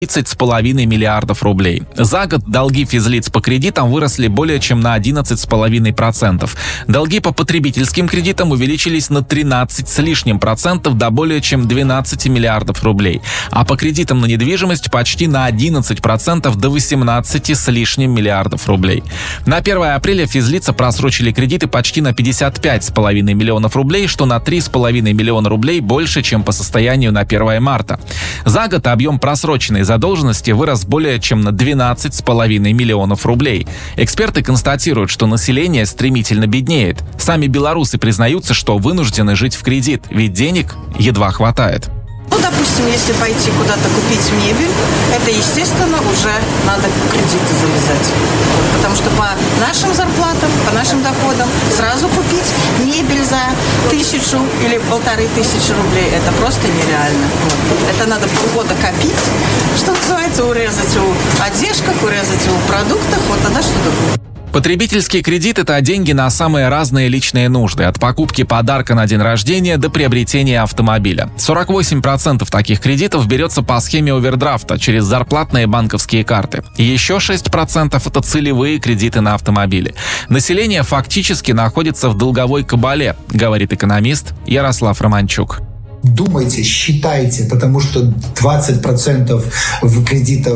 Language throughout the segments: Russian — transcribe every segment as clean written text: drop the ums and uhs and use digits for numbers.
30,5 миллиардов рублей. За год долги физлиц по кредитам выросли более чем на 11,5%. Долги по потребительским кредитам увеличились на 13 с лишним процентов до более чем 12 миллиардов рублей. А по кредитам на недвижимость почти на 11% до 18 с лишним миллиардов рублей. На 1 апреля физлица просрочили кредиты почти на 55,5 миллионов рублей, что на 3,5 миллиона рублей больше, чем по состоянию на 1 марта. За год объем просроченной задолженности вырос более чем на 12,5 миллионов рублей. Эксперты констатируют, что население стремительно беднеет. Сами белорусы признаются, что вынуждены жить в кредит, ведь денег едва хватает. Допустим, если пойти куда-то купить мебель, это, естественно, уже надо кредиты залезать. Потому что по нашим зарплатам, по нашим доходам сразу купить мебель за 1000 или 1500 рублей – это просто нереально. Это надо полгода копить, что называется, урезать у одежках, урезать у продуктах, вот тогда что-то будет. Потребительский кредит – это деньги на самые разные личные нужды, от покупки подарка на день рождения до приобретения автомобиля. 48% таких кредитов берется по схеме овердрафта через зарплатные банковские карты. Еще 6% – это целевые кредиты на автомобили. Население фактически находится в долговой кабале, говорит экономист Ярослав Романчук. Думайте, считайте, потому что 20% кредитов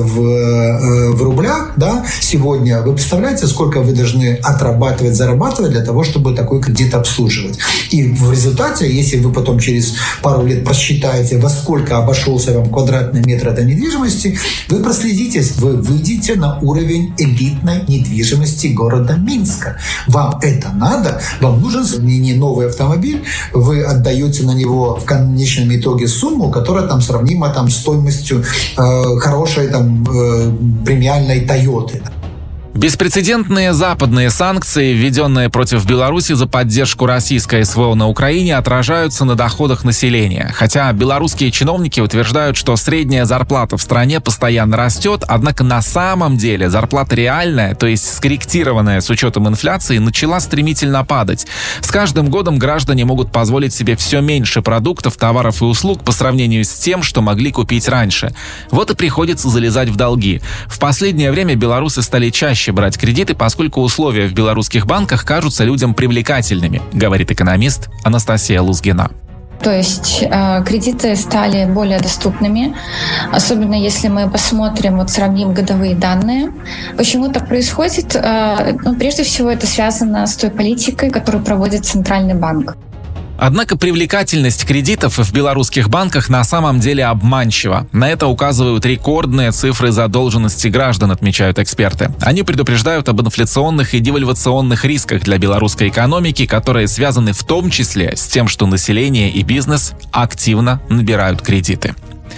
в рублях, да, сегодня, вы представляете, сколько вы должны отрабатывать, зарабатывать для того, чтобы такой кредит обслуживать. И в результате, если вы потом через пару лет просчитаете, во сколько обошелся вам квадратный метр этой недвижимости, вы проследитесь, вы выйдете на уровень элитной недвижимости города Минска. Вам это надо? Вам нужен не новый автомобиль, вы отдаете на него в конечном итоге сумму, которая там сравнима там стоимостью хорошей там премиальной Тойоты. Беспрецедентные западные санкции, введенные против Беларуси за поддержку российской СВО на Украине, отражаются на доходах населения. Хотя белорусские чиновники утверждают, что средняя зарплата в стране постоянно растет, однако на самом деле зарплата реальная, то есть скорректированная с учетом инфляции, начала стремительно падать. С каждым годом граждане могут позволить себе все меньше продуктов, товаров и услуг по сравнению с тем, что могли купить раньше. Вот и приходится залезать в долги. В последнее время белорусы стали чаще брать кредиты, поскольку условия в белорусских банках кажутся людям привлекательными, говорит экономист Анастасия Лузгина. То есть кредиты стали более доступными, особенно если мы посмотрим, сравним годовые данные. Почему так происходит? Прежде всего, это связано с той политикой, которую проводит Центральный банк. Однако привлекательность кредитов в белорусских банках на самом деле обманчива. На это указывают рекордные цифры задолженности граждан, отмечают эксперты. Они предупреждают об инфляционных и девальвационных рисках для белорусской экономики, которые связаны в том числе с тем, что население и бизнес активно набирают кредиты.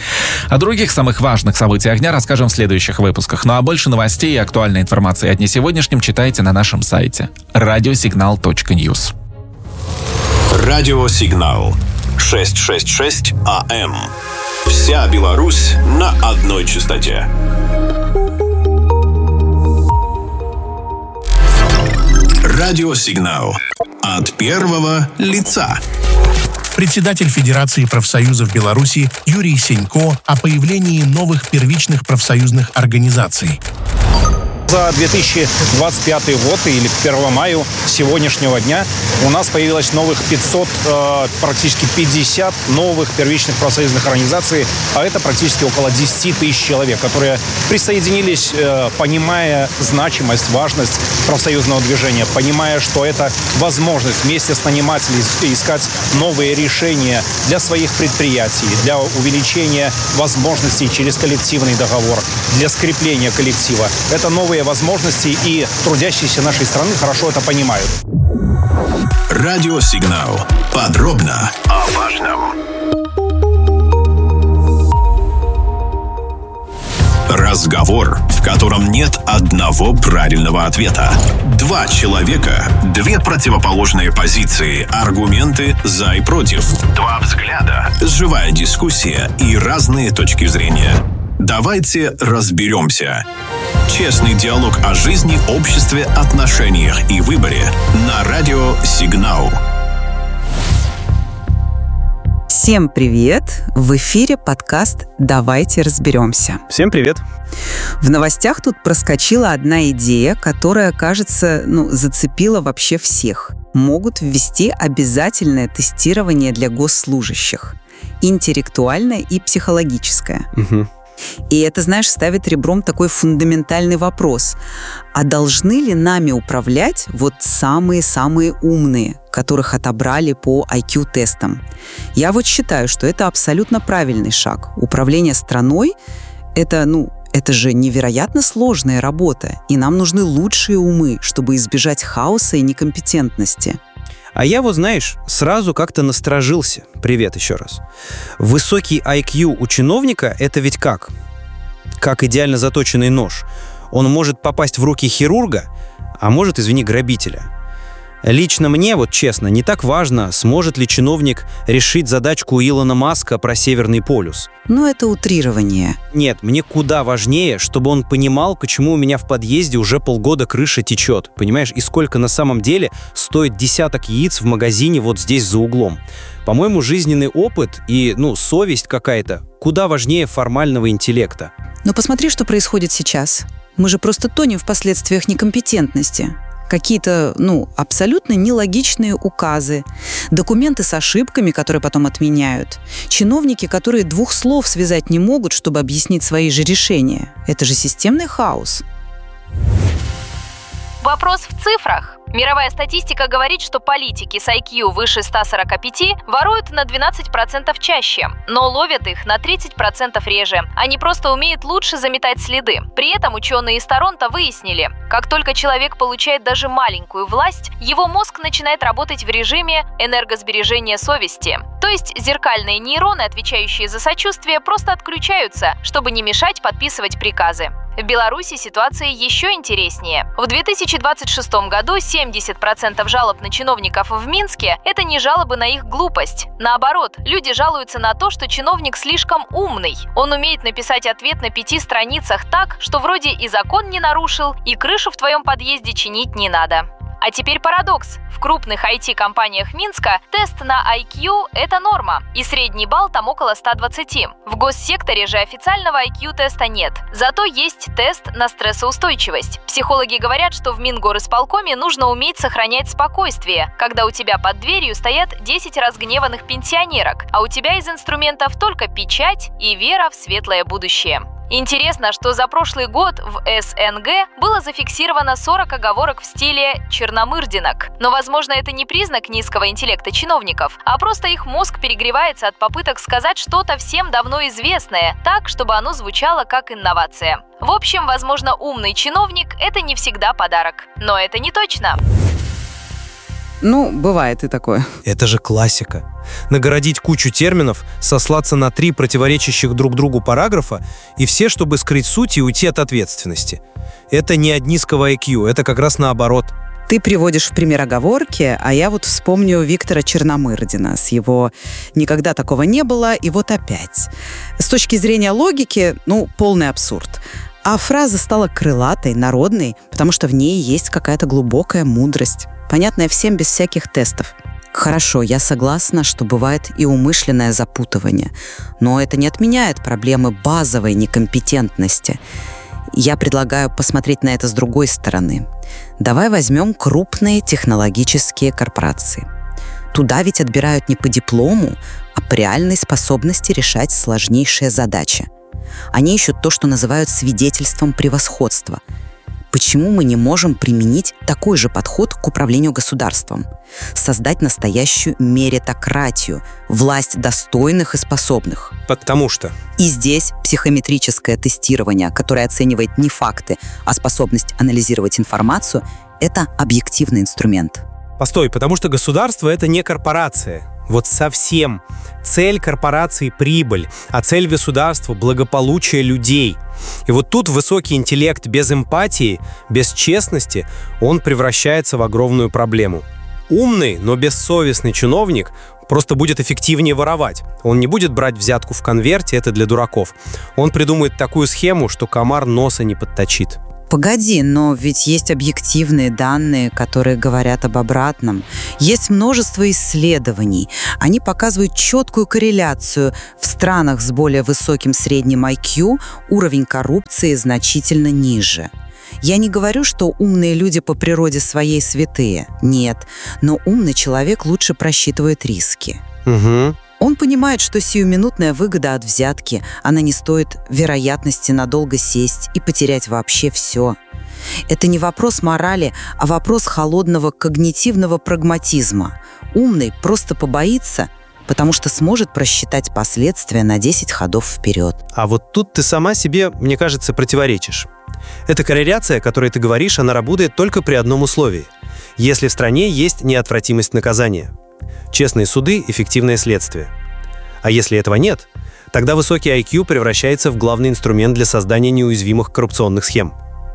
О других самых важных событиях дня расскажем в следующих выпусках. Ну а больше новостей и актуальной информации о дне сегодняшнем читайте на нашем сайте radiosignal.news. Радиосигнал 666 АМ. Вся Беларусь на одной частоте. Радиосигнал от первого лица. Председатель Федерации профсоюзов Беларуси Юрий Сенько о появлении новых первичных профсоюзных организаций. За 2025 год или к 1 мая сегодняшнего дня у нас появилось новых 500, практически 50 новых первичных профсоюзных организаций, а это практически около 10 тысяч человек, которые присоединились, понимая значимость, важность профсоюзного движения, понимая, что это возможность вместе с нанимателями искать новые решения для своих предприятий, для увеличения возможностей через коллективный договор, для скрепления коллектива. Это новые возможности, и трудящиеся нашей страны хорошо это понимают. Радиосигнал. Подробно о важном. Разговор, в котором нет одного правильного ответа. Два человека, две противоположные позиции, аргументы за и против. Два взгляда, живая дискуссия и разные точки зрения. Давайте разберемся. Честный диалог о жизни, обществе, отношениях и выборе на радио «Сигнал». Всем привет! В эфире подкаст «Давайте разберемся». Всем привет! В новостях тут проскочила одна идея, которая, кажется, зацепила вообще всех. Могут ввести обязательное тестирование для госслужащих. Интеллектуальное и психологическое. Угу. И это, знаешь, ставит ребром такой фундаментальный вопрос. А должны ли нами управлять вот самые-самые умные, которых отобрали по IQ-тестам? Я вот считаю, что это абсолютно правильный шаг. Управление страной — это же невероятно сложная работа, и нам нужны лучшие умы, чтобы избежать хаоса и некомпетентности. А я сразу как-то насторожился. Привет еще раз. Высокий IQ у чиновника — это ведь как? Как идеально заточенный нож. Он может попасть в руки хирурга, а может, грабителя. Лично мне, честно, не так важно, сможет ли чиновник решить задачку Илона Маска про Северный полюс. Это утрирование. Нет, мне куда важнее, чтобы он понимал, почему у меня в подъезде уже полгода крыша течет. Понимаешь, и сколько на самом деле стоит десяток яиц в магазине вот здесь за углом. По-моему, жизненный опыт и, совесть какая-то куда важнее формального интеллекта. Но посмотри, что происходит сейчас. Мы же просто тонем в последствиях некомпетентности. Какие-то, абсолютно нелогичные указы, документы с ошибками, которые потом отменяют, чиновники, которые двух слов связать не могут, чтобы объяснить свои же решения. Это же системный хаос. Вопрос в цифрах. Мировая статистика говорит, что политики с IQ выше 145 воруют на 12% чаще, но ловят их на 30% реже. Они просто умеют лучше заметать следы. При этом ученые из Торонто выяснили, как только человек получает даже маленькую власть, его мозг начинает работать в режиме энергосбережения совести. То есть зеркальные нейроны, отвечающие за сочувствие, просто отключаются, чтобы не мешать подписывать приказы. В Беларуси ситуация еще интереснее. В 2026 году 70% жалоб на чиновников в Минске – это не жалобы на их глупость. Наоборот, люди жалуются на то, что чиновник слишком умный. Он умеет написать ответ на 5 страницах так, что вроде и закон не нарушил, и крышу в твоем подъезде чинить не надо. А теперь парадокс. В крупных IT-компаниях Минска тест на IQ – это норма, и средний балл там около 120. В госсекторе же официального IQ-теста нет. Зато есть тест на стрессоустойчивость. Психологи говорят, что в Мингорисполкоме нужно уметь сохранять спокойствие, когда у тебя под дверью стоят 10 разгневанных пенсионерок, а у тебя из инструментов только печать и вера в светлое будущее. Интересно, что за прошлый год в СНГ было зафиксировано 40 оговорок в стиле «черномырдинок». Но, возможно, это не признак низкого интеллекта чиновников, а просто их мозг перегревается от попыток сказать что-то всем давно известное, так, чтобы оно звучало как инновация. В общем, возможно, умный чиновник – это не всегда подарок. Но это не точно. Бывает и такое. Это же классика. Нагородить кучу терминов, сослаться на 3 противоречащих друг другу параграфа, и все, чтобы скрыть суть и уйти от ответственности. Это не от низкого IQ, это как раз наоборот. Ты приводишь в пример оговорки, а я вспомню Виктора Черномырдина с его «никогда такого не было» и вот опять. С точки зрения логики, полный абсурд. А фраза стала крылатой, народной, потому что в ней есть какая-то глубокая мудрость, понятная всем без всяких тестов. Хорошо, я согласна, что бывает и умышленное запутывание, но это не отменяет проблемы базовой некомпетентности. Я предлагаю посмотреть на это с другой стороны. Давай возьмем крупные технологические корпорации. Туда ведь отбирают не по диплому, а по реальной способности решать сложнейшие задачи. Они ищут то, что называют свидетельством превосходства. Почему мы не можем применить такой же подход к управлению государством? Создать настоящую меритократию, власть достойных и способных. Потому что? И здесь психометрическое тестирование, которое оценивает не факты, а способность анализировать информацию, это объективный инструмент. Постой, потому что государство — это не корпорация. Вот совсем. Цель корпорации — прибыль, а цель государства — благополучие людей. И вот тут высокий интеллект без эмпатии, без честности, он превращается в огромную проблему. Умный, но бессовестный чиновник просто будет эффективнее воровать. Он не будет брать взятку в конверте, это для дураков. Он придумает такую схему, что комар носа не подточит. Погоди, но ведь есть объективные данные, которые говорят об обратном. Есть множество исследований. Они показывают четкую корреляцию. В странах с более высоким средним IQ уровень коррупции значительно ниже. Я не говорю, что умные люди по природе своей святые. Нет, но умный человек лучше просчитывает риски. Угу. Он понимает, что сиюминутная выгода от взятки, она не стоит вероятности надолго сесть и потерять вообще все. Это не вопрос морали, а вопрос холодного когнитивного прагматизма. Умный просто побоится, потому что сможет просчитать последствия на 10 ходов вперед. А вот тут ты сама себе, мне кажется, противоречишь. Эта корреляция, о которой ты говоришь, она работает только при одном условии. Если в стране есть неотвратимость наказания. Честные суды – эффективное следствие. А если этого нет, тогда высокий IQ превращается в главный инструмент для создания неуязвимых коррупционных схем.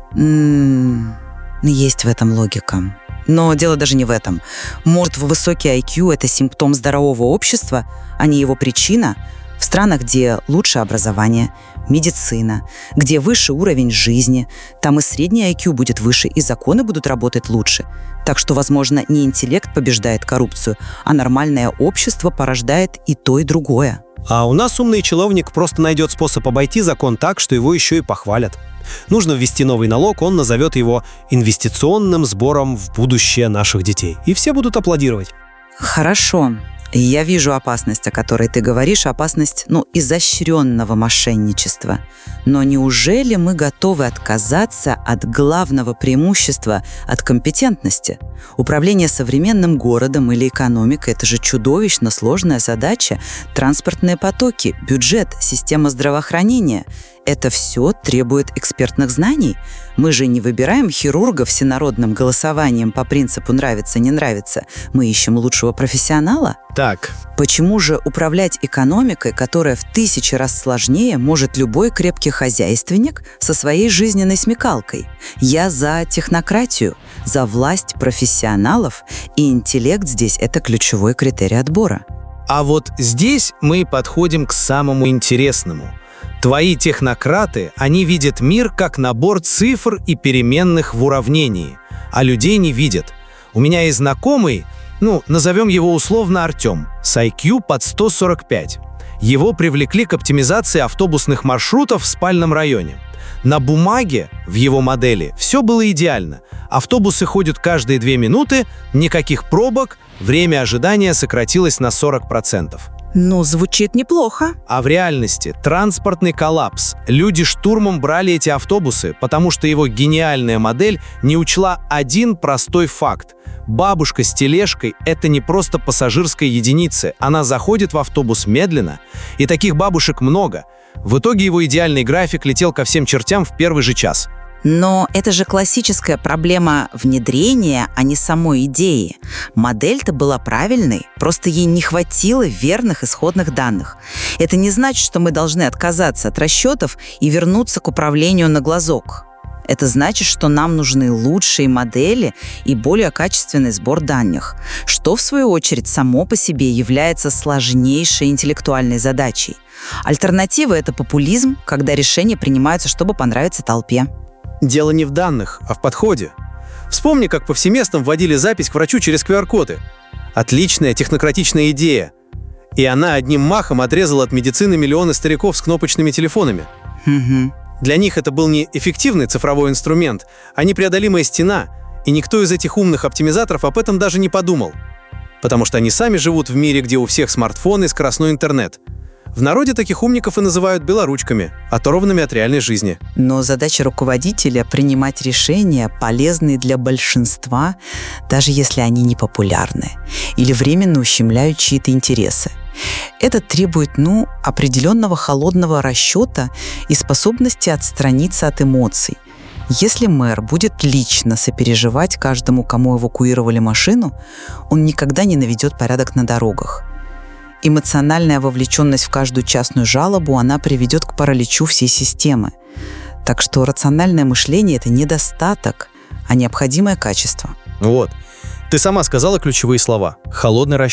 Есть в этом логика. Но дело даже не в этом. Может, высокий IQ – это симптом здорового общества, а не его причина? В странах, где лучше образование, медицина, где выше уровень жизни, там и средний IQ будет выше, и законы будут работать лучше. Так что, возможно, не интеллект побеждает коррупцию, а нормальное общество порождает и то, и другое. А у нас умный чиновник просто найдет способ обойти закон так, что его еще и похвалят. Нужно ввести новый налог, он назовет его инвестиционным сбором в будущее наших детей. И все будут аплодировать. Хорошо. Я вижу опасность, о которой ты говоришь, опасность, изощренного мошенничества. Но неужели мы готовы отказаться от главного преимущества, от компетентности? Управление современным городом или экономикой – это же чудовищно сложная задача. Транспортные потоки, бюджет, система здравоохранения – это все требует экспертных знаний. Мы же не выбираем хирурга всенародным голосованием по принципу «нравится-не нравится». Мы ищем лучшего профессионала. Так. Почему же управлять экономикой, которая в 1000 раз сложнее, может любой крепкий хозяйственник со своей жизненной смекалкой? Я за технократию, за власть профессионалов, и интеллект здесь – это ключевой критерий отбора. А вот здесь мы подходим к самому интересному. Твои технократы, они видят мир как набор цифр и переменных в уравнении, а людей не видят. У меня есть знакомый, назовем его условно Артем, с IQ под 145. Его привлекли к оптимизации автобусных маршрутов в спальном районе. На бумаге, в его модели, все было идеально. Автобусы ходят каждые 2 минуты, никаких пробок, время ожидания сократилось на 40%. Звучит неплохо. А в реальности транспортный коллапс. Люди штурмом брали эти автобусы, потому что его гениальная модель не учла один простой факт. Бабушка с тележкой – это не просто пассажирская единица. Она заходит в автобус медленно, и таких бабушек много. В итоге его идеальный график летел ко всем чертям в первый же час. Но это же классическая проблема внедрения, а не самой идеи. Модель-то была правильной, просто ей не хватило верных исходных данных. Это не значит, что мы должны отказаться от расчетов и вернуться к управлению на глазок. Это значит, что нам нужны лучшие модели и более качественный сбор данных, что, в свою очередь, само по себе является сложнейшей интеллектуальной задачей. Альтернатива – это популизм, когда решения принимаются, чтобы понравиться толпе. Дело не в данных, а в подходе. Вспомни, как повсеместно вводили запись к врачу через QR-коды. Отличная технократичная идея. И она одним махом отрезала от медицины миллионы стариков с кнопочными телефонами. Угу. Для них это был не эффективный цифровой инструмент, а непреодолимая стена, и никто из этих умных оптимизаторов об этом даже не подумал. Потому что они сами живут в мире, где у всех смартфон и скоростной интернет. В народе таких умников и называют белоручками, оторванными от реальной жизни. Но задача руководителя – принимать решения, полезные для большинства, даже если они не популярны или временно ущемляют чьи-то интересы. Это требует, определенного холодного расчета и способности отстраниться от эмоций. Если мэр будет лично сопереживать каждому, кому эвакуировали машину, он никогда не наведет порядок на дорогах. Эмоциональная вовлеченность в каждую частную жалобу, она приведет к параличу всей системы. Так что рациональное мышление – это недостаток, а необходимое качество. Вот. Ты сама сказала ключевые слова. Холодный расчет.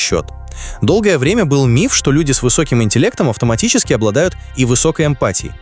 Долгое время был миф, что люди с высоким интеллектом автоматически обладают и высокой эмпатией.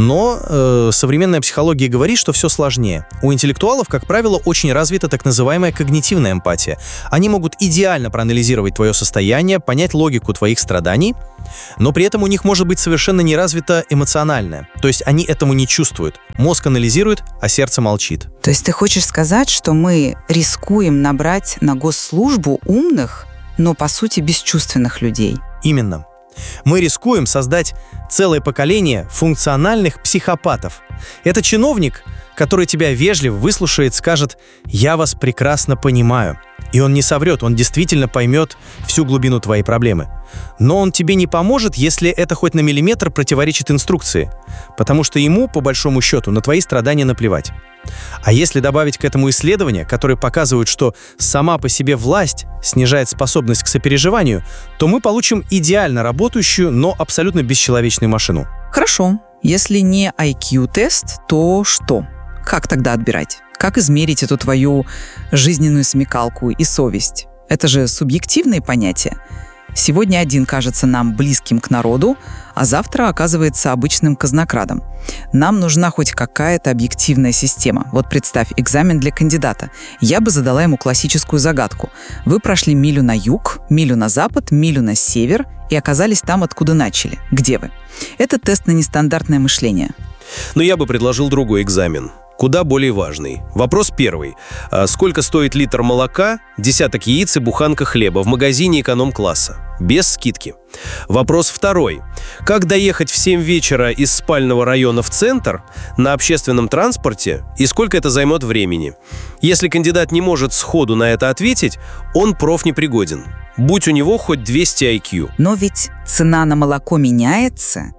Но современная психология говорит, что все сложнее. У интеллектуалов, как правило, очень развита так называемая когнитивная эмпатия. Они могут идеально проанализировать твое состояние, понять логику твоих страданий, но при этом у них может быть совершенно не развита эмоциональная. То есть они этому не чувствуют. Мозг анализирует, а сердце молчит. То есть ты хочешь сказать, что мы рискуем набрать на госслужбу умных, но, по сути, бесчувственных людей? Именно. Мы рискуем создать целое поколение функциональных психопатов. Это чиновник, который тебя вежливо выслушает, скажет: «Я вас прекрасно понимаю». И он не соврет, он действительно поймет всю глубину твоей проблемы. Но он тебе не поможет, если это хоть на миллиметр противоречит инструкции, потому что ему, по большому счету, на твои страдания наплевать. А если добавить к этому исследования, которые показывают, что сама по себе власть снижает способность к сопереживанию, то мы получим идеально работающую, но абсолютно бесчеловечную машину. Хорошо. Если не IQ-тест, то что? Как тогда отбирать? Как измерить эту твою жизненную смекалку и совесть? Это же субъективные понятия. Сегодня один кажется нам близким к народу, а завтра оказывается обычным казнокрадом. Нам нужна хоть какая-то объективная система. Вот представь, экзамен для кандидата. Я бы задала ему классическую загадку. Вы прошли милю на юг, милю на запад, милю на север и оказались там, откуда начали. Где вы? Это тест на нестандартное мышление. Но я бы предложил другой экзамен. Куда более важный. Вопрос первый. Сколько стоит литр молока, десяток яиц и буханка хлеба в магазине эконом-класса? Без скидки. Вопрос второй. Как доехать в 7 вечера из спального района в центр на общественном транспорте и сколько это займет времени? Если кандидат не может сходу на это ответить, он профнепригоден. Будь у него хоть 200 IQ. Но ведь цена на молоко меняется,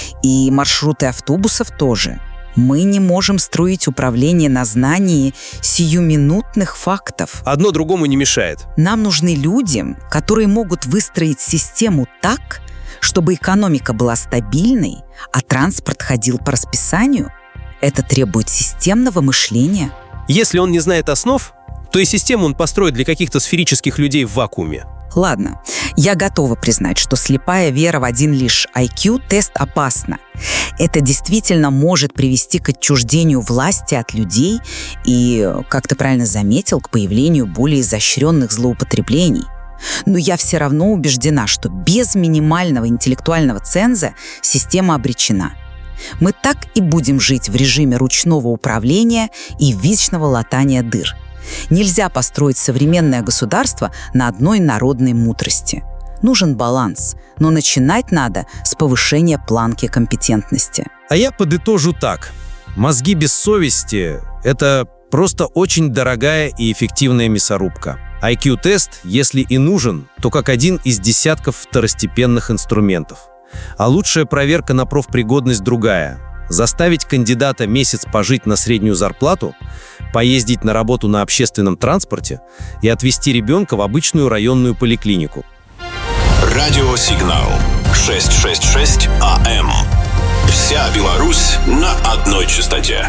и маршруты автобусов тоже. Мы не можем строить управление на знании сиюминутных фактов. Одно другому не мешает. Нам нужны люди, которые могут выстроить систему так, чтобы экономика была стабильной, а транспорт ходил по расписанию. Это требует системного мышления. Если он не знает основ, то и систему он построит для каких-то сферических людей в вакууме. Ладно, я готова признать, что слепая вера в один лишь IQ-тест опасна. Это действительно может привести к отчуждению власти от людей и, как ты правильно заметил, к появлению более изощренных злоупотреблений. Но я все равно убеждена, что без минимального интеллектуального ценза система обречена. Мы так и будем жить в режиме ручного управления и вечного латания дыр. Нельзя построить современное государство на одной народной мудрости. Нужен баланс, но начинать надо с повышения планки компетентности. А я подытожу так. Мозги без совести – это просто очень дорогая и эффективная мясорубка. IQ-тест, если и нужен, то как один из десятков второстепенных инструментов. А лучшая проверка на профпригодность другая. Заставить кандидата месяц пожить на среднюю зарплату, поездить на работу на общественном транспорте и отвезти ребенка в обычную районную поликлинику. Радиосигнал 666 АМ. Вся Беларусь на одной частоте.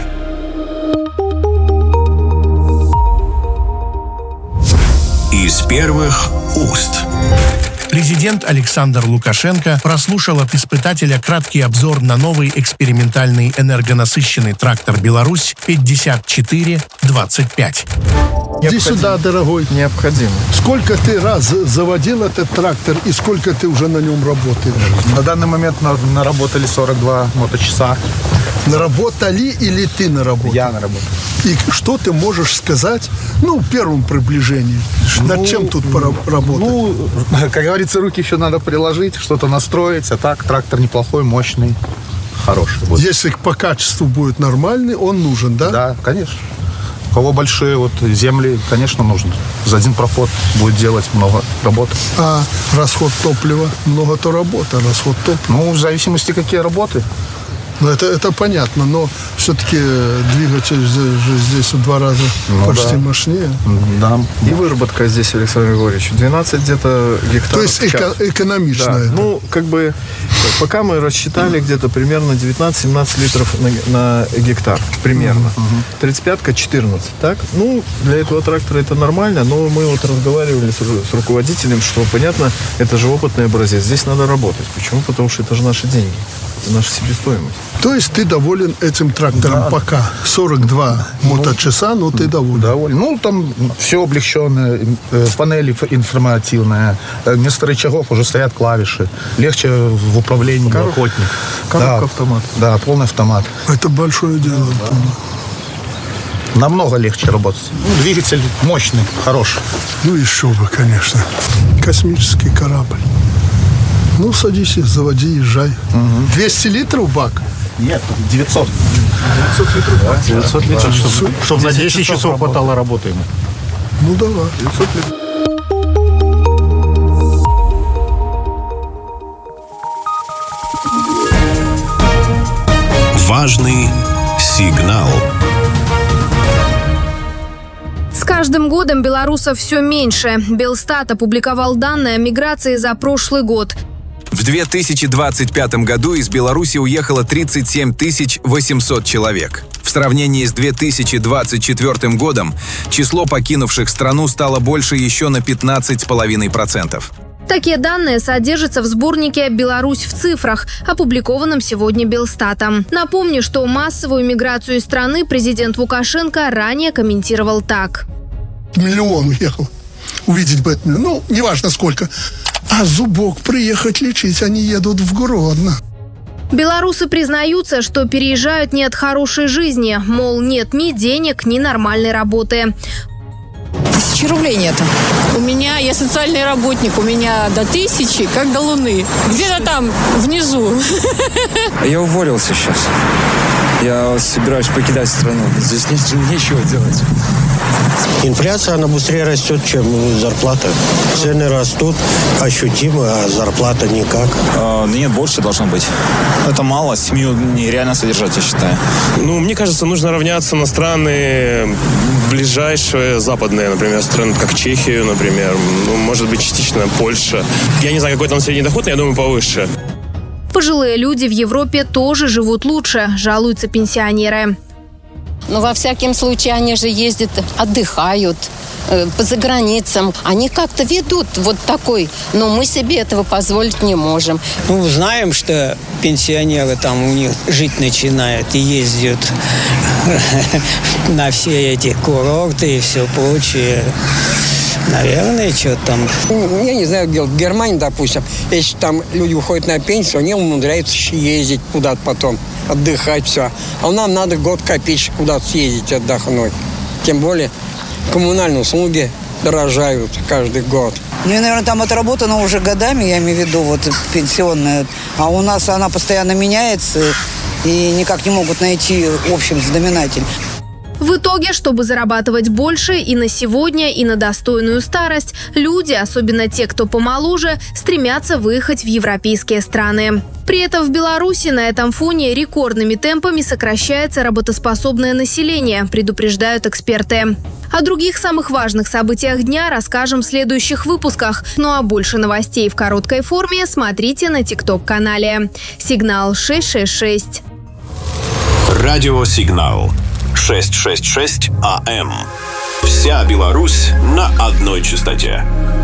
Из первых уст. Президент Александр Лукашенко прослушал от испытателя краткий обзор на новый экспериментальный энергонасыщенный трактор «Беларусь» 5425. Иди сюда, дорогой. Необходимо. Сколько ты раз заводил этот трактор и сколько ты уже на нем работаешь? На данный момент наработали 42 моточаса. Наработали или ты наработал? Я наработал. И что ты можешь сказать, в первом приближении? Над чем тут поработать? Как говорится, руки еще надо приложить, что-то настроить. А так, трактор неплохой, мощный, хороший. Вот. Если по качеству будет нормальный, он нужен, да? Да, конечно. У кого большие земли, конечно, нужно. За один проход будет делать много работы. А расход топлива много, то работа, расход топлива. В зависимости, какие работы. Это понятно, но все-таки двигатель же здесь в 2 раза почти мощнее. Да. И выработка здесь, Александр Григорьевич, 12 где-то гектаров. То есть экономично. Да. Это. Ну, как бы, пока мы рассчитали где-то примерно 19-17 литров на гектар. Примерно. 35-ка 14. Так? Ну, для этого трактора это нормально, но мы вот разговаривали с руководителем, что, понятно, это же опытный образец. Здесь надо работать. Почему? Потому что это же наши деньги. Это наша себестоимость. То есть ты доволен этим трактором пока? 42 моточаса, но ты доволен? Доволен. Ну, там все облегченное, панели информативные, вместо рычагов уже стоят клавиши. Легче в управлении. Охотник. Коробка автомат. Да, полный автомат. Это большое дело. Да. Намного легче работать. Ну, двигатель мощный, хороший. Ну, еще бы, конечно. Космический корабль. Ну, садись, заводи, езжай. 200 литров бак? Нет, 900. 900 литров. Да, 900 литров, чтобы на 10 часов хватало работы ему. Ну, давай. 900 литров. Важный сигнал. С каждым годом белорусов все меньше. Белстат опубликовал данные о миграции за прошлый год. В 2025 году из Беларуси уехало 37 800 человек. В сравнении с 2024 годом число покинувших страну стало больше еще на 15,5%. Такие данные содержатся в сборнике «Беларусь в цифрах», опубликованном сегодня Белстатом. Напомню, что массовую миграцию из страны президент Лукашенко ранее комментировал так. Миллион уехал. Увидеть бы это, ну, неважно сколько. А зубок приехать лечить, они едут в Гродно. Белорусы признаются, что переезжают не от хорошей жизни. Мол, нет ни денег, ни нормальной работы. 1000 рублей нет. Я социальный работник, у меня до 1000, как до Луны. Где-то там, внизу. Я уволился сейчас. Я собираюсь покидать страну. Здесь нечего делать. Инфляция, она быстрее растет, чем зарплата. Цены растут ощутимо, а зарплата никак. Нет, больше должно быть. Это мало, семью нереально содержать, я считаю. Мне кажется, нужно равняться на страны ближайшие, западные, например, страны, как Чехию, например. Может быть, частично Польша. Я не знаю, какой там средний доход, но я думаю, повыше. Пожилые люди в Европе тоже живут лучше, жалуются пенсионеры. Во всяком случае, они же ездят, отдыхают за границам. Они как-то ведут вот такой, но мы себе этого позволить не можем. Знаем, что пенсионеры там у них жить начинают и ездят на все эти курорты и все прочее. Наверное, что там. Я не знаю, где в Германии, допустим, если там люди уходят на пенсию, они умудряются ездить куда-то потом, отдыхать, все. А нам надо год копить, куда-то съездить, отдохнуть. Тем более коммунальные услуги дорожают каждый год. Наверное, там отработана уже годами, я имею в виду, вот пенсионная. А у нас она постоянно меняется, и никак не могут найти общий знаменатель. В итоге, чтобы зарабатывать больше и на сегодня, и на достойную старость, люди, особенно те, кто помоложе, стремятся выехать в европейские страны. При этом в Беларуси на этом фоне рекордными темпами сокращается работоспособное население, предупреждают эксперты. О других самых важных событиях дня расскажем в следующих выпусках. Ну а больше новостей в короткой форме смотрите на ТикТок-канале. Сигнал 666. Радиосигнал 666 АМ. Вся Беларусь на одной частоте.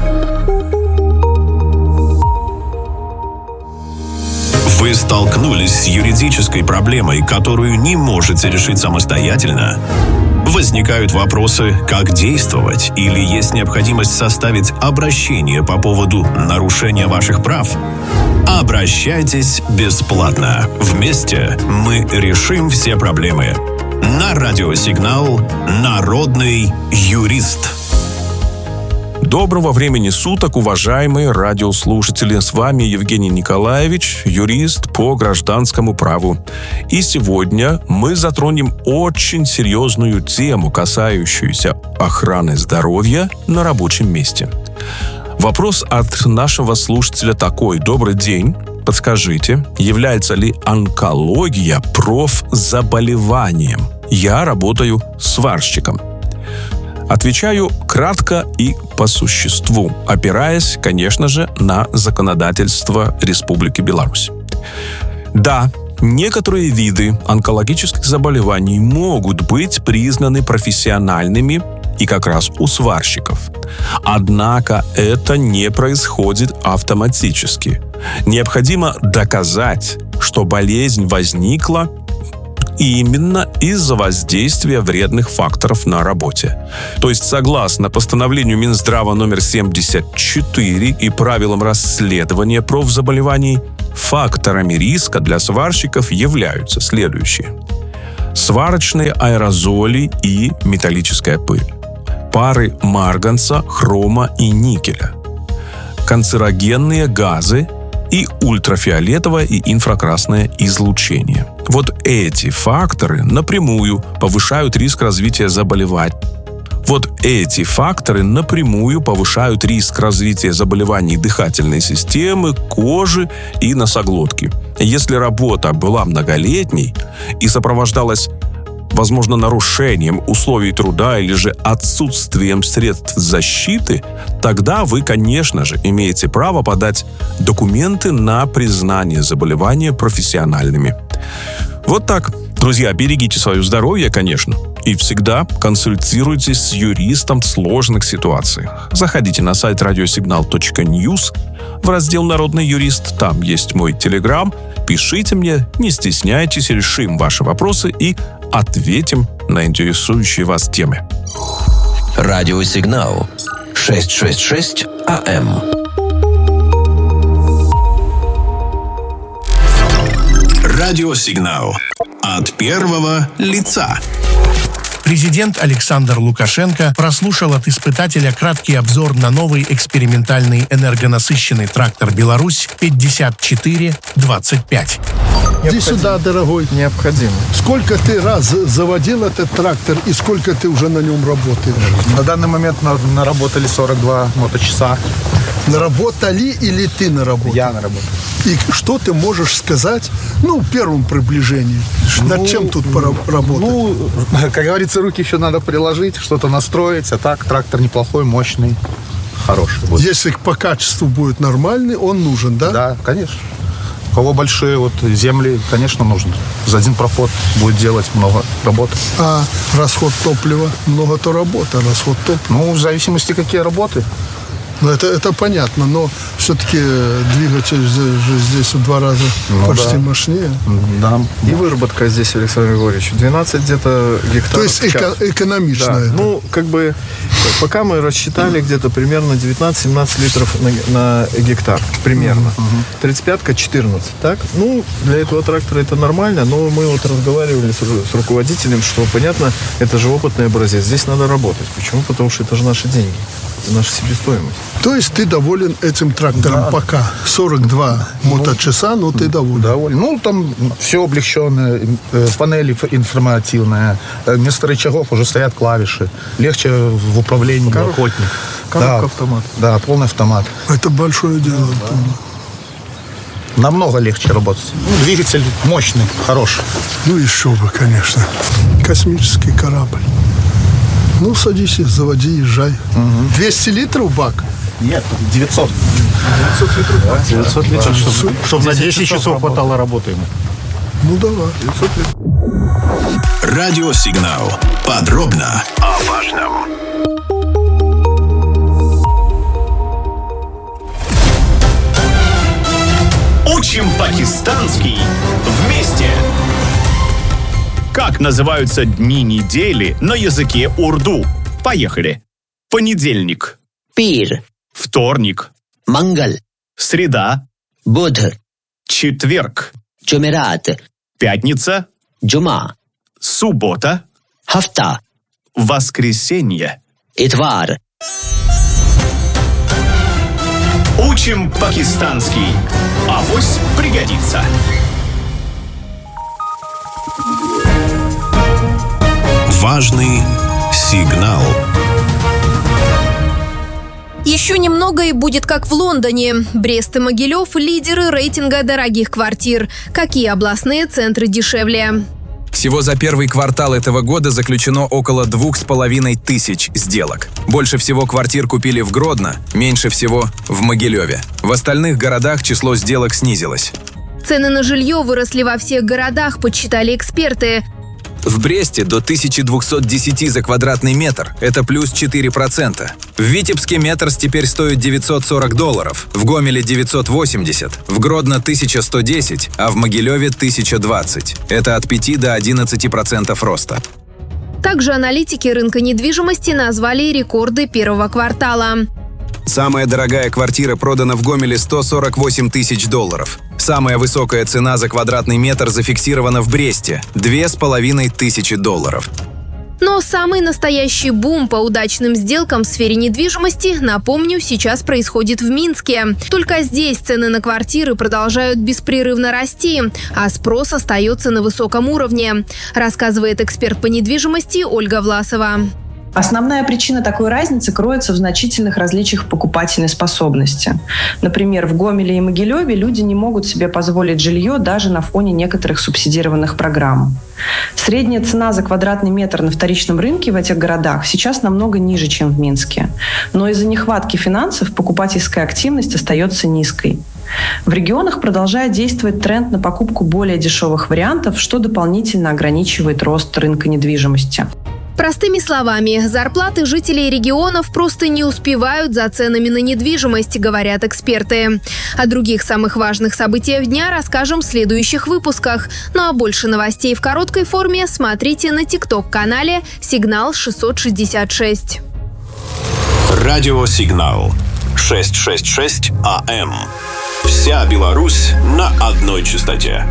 Вы столкнулись с юридической проблемой, которую не можете решить самостоятельно? Возникают вопросы, как действовать, или есть необходимость составить обращение по поводу нарушения ваших прав? Обращайтесь бесплатно. Вместе мы решим все проблемы. На радиосигнал «Народный юрист». Доброго времени суток, уважаемые радиослушатели. С вами Евгений Николаевич, юрист по гражданскому праву. И сегодня мы затронем очень серьезную тему, касающуюся охраны здоровья на рабочем месте. Вопрос от нашего слушателя такой. Добрый день. подскажите, является ли онкология профзаболеванием? Я работаю сварщиком. Отвечаю кратко и по существу, опираясь, конечно же, на законодательство Республики Беларусь. Да, некоторые виды онкологических заболеваний могут быть признаны профессиональными и как раз у сварщиков. Однако это не происходит автоматически. Необходимо доказать, что болезнь возникла именно из-за воздействия вредных факторов на работе. То есть, согласно постановлению Минздрава номер 74 и правилам расследования профзаболеваний, факторами риска для сварщиков являются следующие: сварочные аэрозоли и металлическая пыль, пары марганца, хрома и никеля, канцерогенные газы и ультрафиолетовое и инфракрасное излучение. Вот эти факторы напрямую повышают риск развития заболеваний. заболеваний дыхательной системы, кожи и носоглотки. Если работа была многолетней и сопровождалась, возможно, нарушением условий труда или же отсутствием средств защиты, тогда вы, конечно же, имеете право подать документы на признание заболевания профессиональными. Вот так. Друзья, берегите свое здоровье, конечно, и всегда консультируйтесь с юристом в сложных ситуациях. Заходите на сайт radiosignal.news в раздел «Народный юрист». Там есть мой телеграм. Пишите мне, не стесняйтесь, решим ваши вопросы и ответим на интересующие вас темы. Радиосигнал 666 АМ. Радиосигнал от первого лица. Президент Александр Лукашенко прослушал от испытателя краткий обзор на новый экспериментальный энергонасыщенный трактор «Беларусь» 5425. Иди сюда, дорогой. Необходимо. Сколько ты раз заводил этот трактор и сколько ты уже на нем работаешь? На данный момент наработали 42 моточаса. Наработали или ты наработал? Я наработал. И что ты можешь сказать, в первом приближении? Над чем тут поработать? Как говорится, руки еще надо приложить, что-то настроить. А так, трактор неплохой, мощный, хороший. Вот. Если по качеству будет нормальный, он нужен, да? Да, конечно. У кого большие земли, конечно, нужно. За один проход будет делать много работы. А расход топлива? Много то работы, а расход топлива? В зависимости, какие работы. Это понятно, но все-таки двигатель же здесь в 2 раза почти мощнее. Да. И выработка здесь, Александр Григорьевич, 12 где-то гектаров. То есть экономичная. Да. Пока мы рассчитали где-то примерно 19-17 литров на гектар. Примерно. 35-ка 14, так? Для этого трактора это нормально, но мы разговаривали с руководителем, что, понятно, это же опытный образец. Здесь надо работать. Почему? Потому что это же наши деньги. Это наша себестоимость. То есть ты доволен этим трактором пока? 42 моточаса, но ты доволен? Там все облегченное, панели информативная, вместо рычагов уже стоят клавиши. Легче в управлении, охотник. Коробка автомат. Да, полный автомат. Это большое дело. Намного легче работать. Двигатель мощный, хороший. Еще бы, конечно. Космический корабль. Садись, заводи, езжай. 200 литров бак? Нет, 900. 900 литров бак. 900 литров, чтобы на 10 часов хватало работы ему. Давай. 900 литров. Радиосигнал. Подробно о важном. Учим пакистанский вместе. Как называются дни недели на языке урду? Поехали. Понедельник. Пир. Вторник. Мангал. Среда. Будх. Четверг. Джумерат. Пятница. Джума. Суббота. Хафта. Воскресенье. Итвар. Учим пакистанский. Авось пригодится. Важный сигнал. Еще немного и будет как в Лондоне. Брест и Могилев – лидеры рейтинга дорогих квартир. Какие областные центры дешевле? Всего за первый квартал этого года заключено около 2500 сделок. Больше всего квартир купили в Гродно, меньше всего в Могилеве. В остальных городах число сделок снизилось. Цены на жилье выросли во всех городах, подсчитали эксперты. В Бресте до 1210 за квадратный метр, это плюс 4%. В Витебске метр теперь стоит $940, в Гомеле 980, в Гродно 1110, а в Могилеве 1020. Это от 5 до 11% роста. Также аналитики рынка недвижимости назвали рекорды первого квартала. Самая дорогая квартира продана в Гомеле $148 тысяч. Самая высокая цена за квадратный метр зафиксирована в Бресте – $2500. Но самый настоящий бум по удачным сделкам в сфере недвижимости, напомню, сейчас происходит в Минске. Только здесь цены на квартиры продолжают беспрерывно расти, а спрос остается на высоком уровне, рассказывает эксперт по недвижимости Ольга Власова. Основная причина такой разницы кроется в значительных различиях покупательной способности. Например, в Гомеле и Могилеве люди не могут себе позволить жилье даже на фоне некоторых субсидированных программ. Средняя цена за квадратный метр на вторичном рынке в этих городах сейчас намного ниже, чем в Минске. Но из-за нехватки финансов покупательская активность остается низкой. В регионах продолжает действовать тренд на покупку более дешевых вариантов, что дополнительно ограничивает рост рынка недвижимости. Простыми словами, зарплаты жителей регионов просто не успевают за ценами на недвижимость, говорят эксперты. О других самых важных событиях дня расскажем в следующих выпусках. Ну а больше новостей в короткой форме смотрите на TikTok-канале «Сигнал 666». Радио «Сигнал» 666 АМ. Вся Беларусь на одной частоте.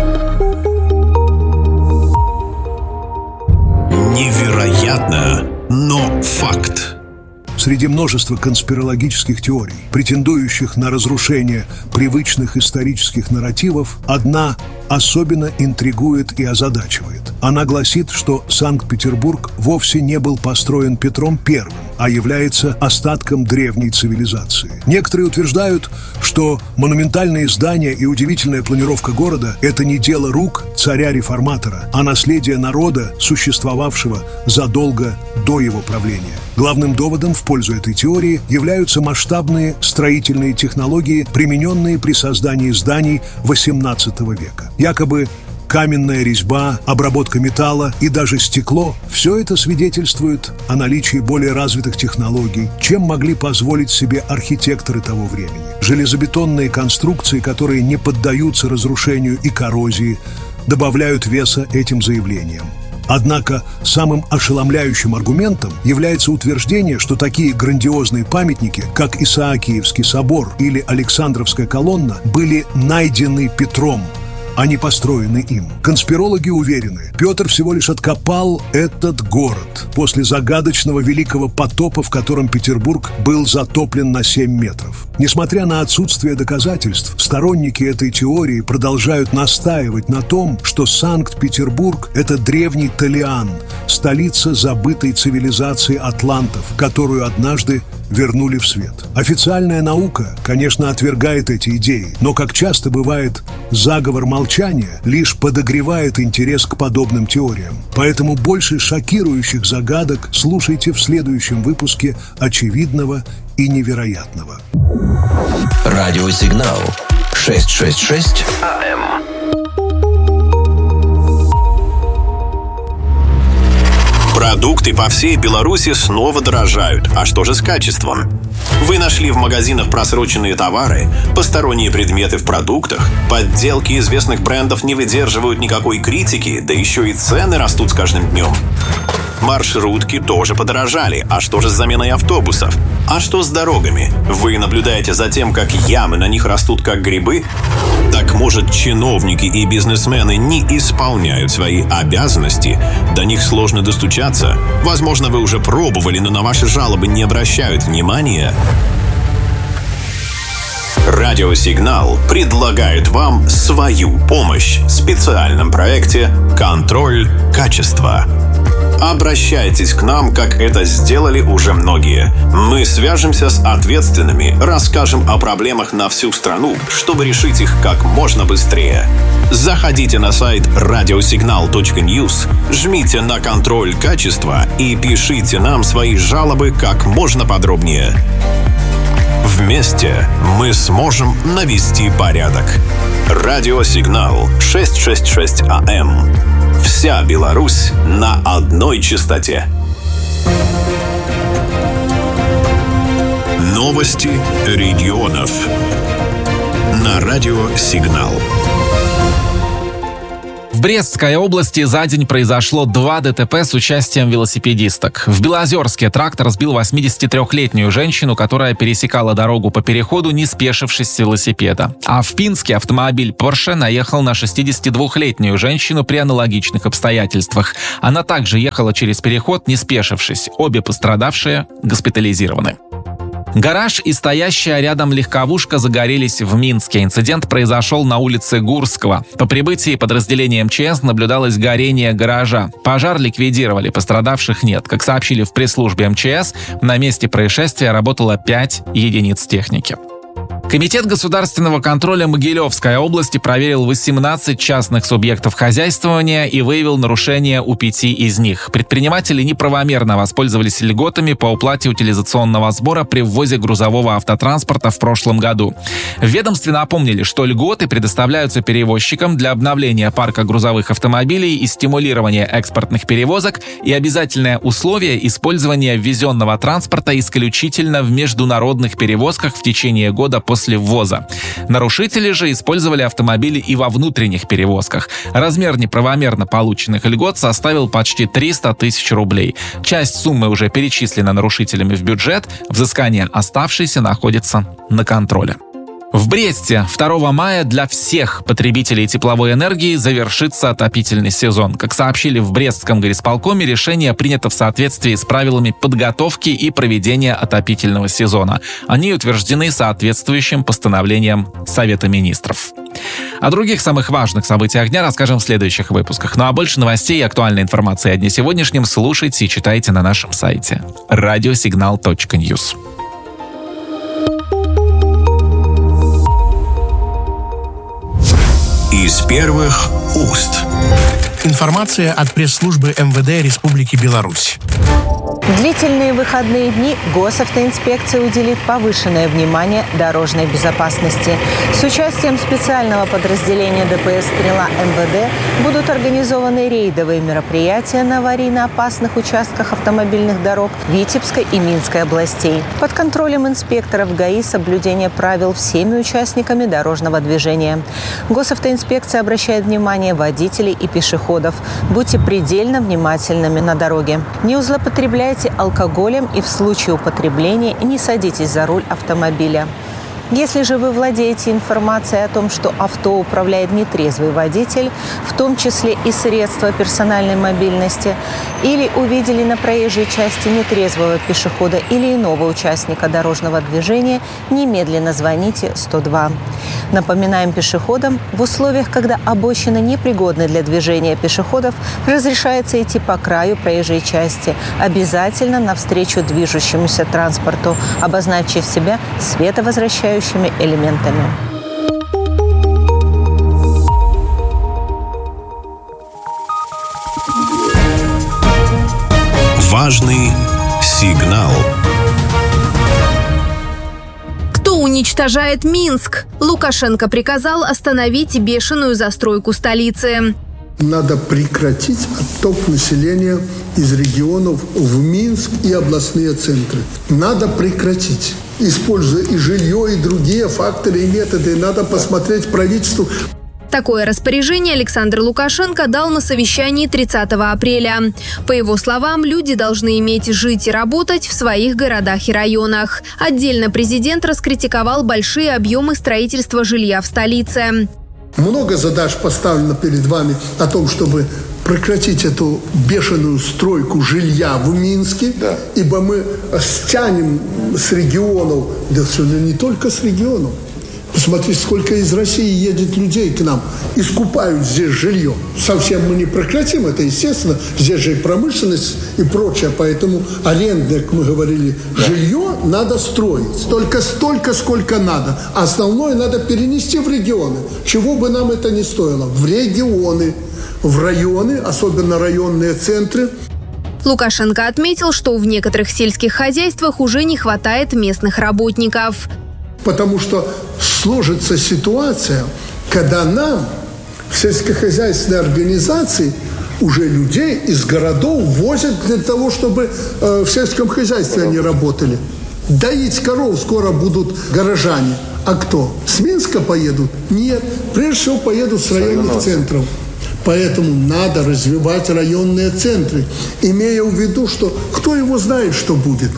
Невероятно, но факт. Среди множества конспирологических теорий, претендующих на разрушение привычных исторических нарративов, одна особенно интригует и озадачивает. Она гласит, что Санкт-Петербург вовсе не был построен Петром I, а является остатком древней цивилизации. Некоторые утверждают, что монументальные здания и удивительная планировка города – это не дело рук царя-реформатора, а наследие народа, существовавшего задолго до его правления. Главным доводом в пользу этой теории являются масштабные строительные технологии, примененные при создании зданий XVIII века. Якобы каменная резьба, обработка металла и даже стекло – все это свидетельствует о наличии более развитых технологий, чем могли позволить себе архитекторы того времени. Железобетонные конструкции, которые не поддаются разрушению и коррозии, добавляют веса этим заявлениям. Однако самым ошеломляющим аргументом является утверждение, что такие грандиозные памятники, как Исаакиевский собор или Александровская колонна, были найдены Петром, а не построены им. Конспирологи уверены, Петр всего лишь откопал этот город после загадочного великого потопа, в котором Петербург был затоплен на 7 метров. Несмотря на отсутствие доказательств, сторонники этой теории продолжают настаивать на том, что Санкт-Петербург – это древний Талиан, столица забытой цивилизации атлантов, которую однажды вернули в свет. Официальная наука, конечно, отвергает эти идеи, но, как часто бывает, заговор молчания лишь подогревает интерес к подобным теориям. Поэтому больше шокирующих загадок слушайте в следующем выпуске «Очевидного и невероятного». Радиосигнал 666 АМ. Продукты по всей Беларуси снова дорожают. А что же с качеством? Вы нашли в магазинах просроченные товары, посторонние предметы в продуктах, подделки известных брендов не выдерживают никакой критики, да еще и цены растут с каждым днем. Маршрутки тоже подорожали. А что же с заменой автобусов? А что с дорогами? Вы наблюдаете за тем, как ямы на них растут как грибы? Так может, чиновники и бизнесмены не исполняют свои обязанности? До них сложно достучаться? Возможно, вы уже пробовали, но на ваши жалобы не обращают внимания? Радиосигнал предлагает вам свою помощь в специальном проекте «Контроль качества». Обращайтесь к нам, как это сделали уже многие. Мы свяжемся с ответственными, расскажем о проблемах на всю страну, чтобы решить их как можно быстрее. Заходите на сайт radiosignal.news, жмите на контроль качества и пишите нам свои жалобы как можно подробнее. Вместе мы сможем навести порядок. Радиосигнал 666 АМ. Вся Беларусь на одной частоте. Новости регионов. На радиосигнал. В Брестской области за день произошло 2 ДТП с участием велосипедисток. В Белозерске трактор сбил 83-летнюю женщину, которая пересекала дорогу по переходу, не спешившись с велосипеда. А в Пинске автомобиль Porsche наехал на 62-летнюю женщину при аналогичных обстоятельствах. Она также ехала через переход, не спешившись. Обе пострадавшие госпитализированы. Гараж и стоящая рядом легковушка загорелись в Минске. Инцидент произошел на улице Гурского. По прибытии подразделения МЧС наблюдалось горение гаража. Пожар ликвидировали, пострадавших нет. Как сообщили в пресс-службе МЧС, на месте происшествия работало 5 единиц техники. Комитет государственного контроля Могилевской области проверил 18 частных субъектов хозяйствования и выявил нарушения у 5 из них. Предприниматели неправомерно воспользовались льготами по уплате утилизационного сбора при ввозе грузового автотранспорта в прошлом году. В ведомстве напомнили, что льготы предоставляются перевозчикам для обновления парка грузовых автомобилей и стимулирования экспортных перевозок, и обязательное условие использования ввезенного транспорта исключительно в международных перевозках в течение года после ввоза. Нарушители же использовали автомобили и во внутренних перевозках. Размер неправомерно полученных льгот составил почти 300 тысяч рублей. Часть суммы уже перечислена нарушителями в бюджет, взыскание оставшейся находится на контроле. В Бресте 2 мая для всех потребителей тепловой энергии завершится отопительный сезон. Как сообщили в Брестском горисполкоме, решение принято в соответствии с правилами подготовки и проведения отопительного сезона. Они утверждены соответствующим постановлением Совета министров. О других самых важных событиях дня расскажем в следующих выпусках. Ну а больше новостей и актуальной информации о дне сегодняшнем слушайте и читайте на нашем сайте radiosignal.news. Из первых уст. Информация от пресс-службы МВД Республики Беларусь. Длительные выходные дни госавтоинспекция уделит повышенное внимание дорожной безопасности. С участием специального подразделения ДПС «Стрела» МВД будут организованы рейдовые мероприятия на аварийно опасных участках автомобильных дорог Витебской и Минской областей. Под контролем инспекторов ГАИ соблюдение правил всеми участниками дорожного движения. Госавтоинспекция обращает внимание водителей и пешеходов. Будьте предельно внимательными на дороге. Не злоупотребляйте алкоголем и в случае употребления не садитесь за руль автомобиля. Если же вы владеете информацией о том, что авто управляет нетрезвый водитель, в том числе и средства персональной мобильности, или увидели на проезжей части нетрезвого пешехода или иного участника дорожного движения, немедленно звоните 102. Напоминаем пешеходам, в условиях, когда обочина непригодна для движения пешеходов, разрешается идти по краю проезжей части, обязательно навстречу движущемуся транспорту, обозначив себя световозвращающими элементами. Важный сигнал. Уничтожает Минск. Лукашенко приказал остановить бешеную застройку столицы. Надо прекратить отток населения из регионов в Минск и областные центры. Надо прекратить. Используя и жилье, и другие факторы и методы, надо посмотреть правительству. Такое распоряжение Александр Лукашенко дал на совещании 30 апреля. По его словам, люди должны иметь жить и работать в своих городах и районах. Отдельно президент раскритиковал большие объемы строительства жилья в столице. Много задач поставлено перед вами о том, чтобы прекратить эту бешеную стройку жилья в Минске, ибо мы стянем с регионов, да не только с регионов, Посмотрите, сколько из России едет людей к нам и скупают здесь жилье. Совсем мы не прекратим это, естественно. Здесь же и промышленность, и прочее. Поэтому арендное, как мы говорили, жилье надо строить. Только столько, сколько надо. Основное надо перенести в регионы. Чего бы нам это ни стоило. В регионы, в районы, особенно районные центры. Лукашенко отметил, что в некоторых сельских хозяйствах уже не хватает местных работников. Потому что сложится ситуация, когда нам в сельскохозяйственной организации уже людей из городов возят для того, чтобы в сельском хозяйстве они работали. Доить коров скоро будут горожане. А кто? С Минска поедут? Нет. Прежде всего поедут с районных центров. Поэтому надо развивать районные центры, имея в виду, что кто его знает, что будет.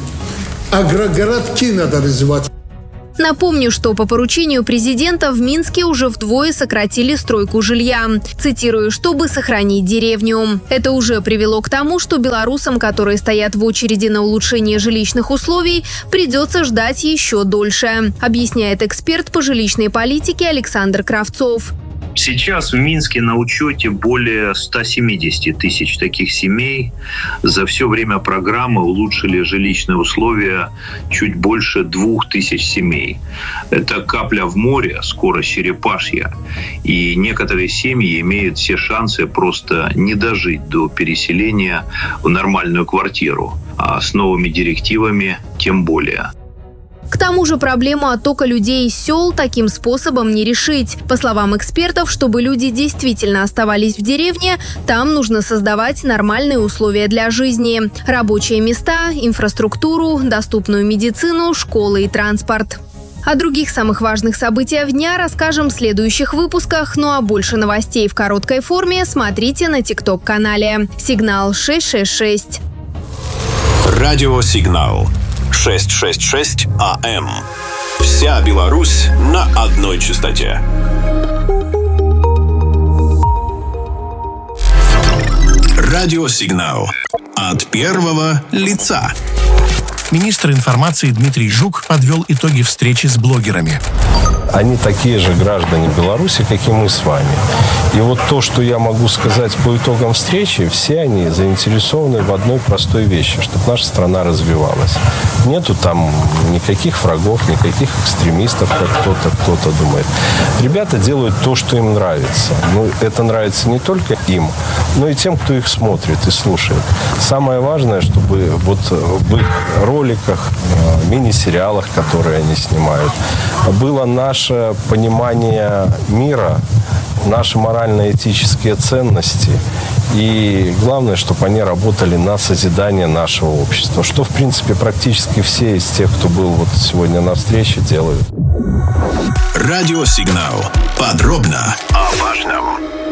Агрогородки надо развивать. Напомню, что по поручению президента в Минске уже вдвое сократили стройку жилья. Цитирую, чтобы сохранить деревню. Это уже привело к тому, что белорусам, которые стоят в очереди на улучшение жилищных условий, придется ждать еще дольше, объясняет эксперт по жилищной политике Александр Кравцов. Сейчас в Минске на учете более 170 тысяч таких семей. За все время программы улучшили жилищные условия чуть больше 2000 семей. Это капля в море, скоро черепашья. И некоторые семьи имеют все шансы просто не дожить до переселения в нормальную квартиру. А с новыми директивами тем более. К тому же проблему оттока людей из сел таким способом не решить. По словам экспертов, чтобы люди действительно оставались в деревне, там нужно создавать нормальные условия для жизни. Рабочие места, инфраструктуру, доступную медицину, школы и транспорт. О других самых важных событиях дня расскажем в следующих выпусках. Ну а больше новостей в короткой форме смотрите на ТикТок-канале «Сигнал 666». Радиосигнал 666 АМ. Вся Беларусь на одной частоте. Радиосигнал от первого лица. Министр информации Дмитрий Жук подвел итоги встречи с блогерами. Они такие же граждане Беларуси, как и мы с вами. И вот то, что я могу сказать по итогам встречи, все они заинтересованы в одной простой вещи, чтобы наша страна развивалась. Нету там никаких врагов, никаких экстремистов, как кто-то думает. Ребята делают то, что им нравится. Ну, это нравится не только им, но и тем, кто их смотрит и слушает. Самое важное, чтобы вот в их роликах, мини-сериалах, которые они снимают, было наше понимание мира, наши морально-этические ценности. И главное, чтобы они работали на созидание нашего общества. Что, в принципе, практически все из тех, кто был вот сегодня на встрече, делают. Радиосигнал. Подробно о важном.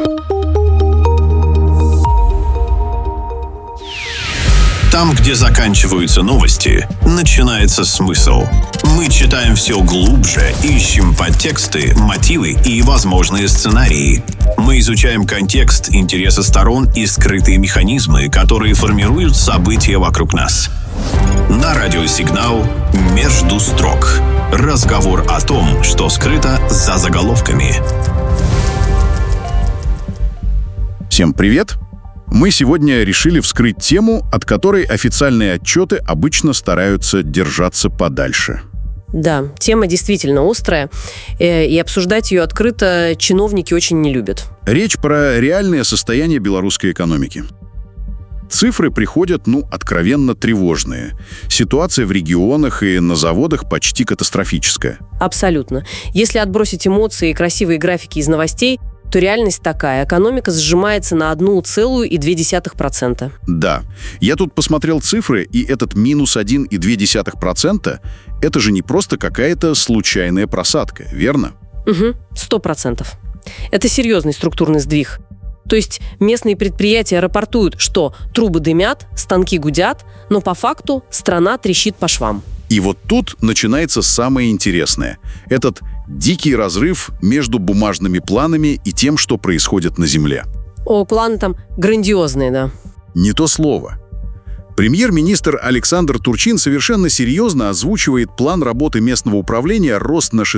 Там, где заканчиваются новости, начинается смысл. Мы читаем все глубже, ищем подтексты, мотивы и возможные сценарии. Мы изучаем контекст, интересы сторон и скрытые механизмы, которые формируют события вокруг нас. На радиосигнал «Между строк». Разговор о том, что скрыто за заголовками. Всем привет! Мы сегодня решили вскрыть тему, от которой официальные отчеты обычно стараются держаться подальше. Да, тема действительно острая, и обсуждать ее открыто чиновники очень не любят. Речь про реальное состояние белорусской экономики. Цифры приходят, откровенно тревожные. Ситуация в регионах и на заводах почти катастрофическая. Абсолютно. Если отбросить эмоции и красивые графики из новостей, то реальность такая. Экономика сжимается на 1,2%. Да. Я тут посмотрел цифры, и этот минус 1,2% – это же не просто какая-то случайная просадка, верно? Угу, 100%. Это серьезный структурный сдвиг. То есть местные предприятия рапортуют, что трубы дымят, станки гудят, но по факту страна трещит по швам. И вот тут начинается самое интересное. Этот дикий разрыв между бумажными планами и тем, что происходит на земле. Планы там грандиозные, да. Не то слово. Премьер-министр Александр Турчин совершенно серьезно озвучивает план работы местного управления рост на